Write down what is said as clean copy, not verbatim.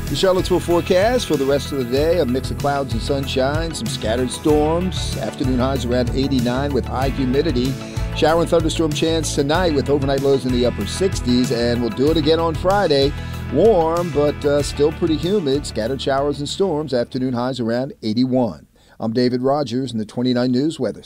The Charlottesville forecast for the rest of the day, a mix of clouds and sunshine, some scattered storms. Afternoon highs around 89 with high humidity. Shower and thunderstorm chance tonight with overnight lows in the upper 60s, and we'll do it again on Friday. Warm, but still pretty humid. Scattered showers and storms. Afternoon highs around 81. I'm David Rogers in the 29 News Weather